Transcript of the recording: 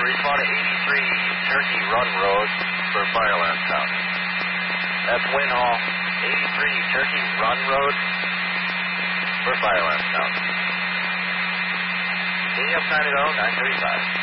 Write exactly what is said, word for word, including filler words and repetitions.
to respond to eighty-three Turkey Run Road for fire alarm county. That's Win Hall, eighty-three Turkey Run Road for fire alarm county. A M signing out, nine thirty-five.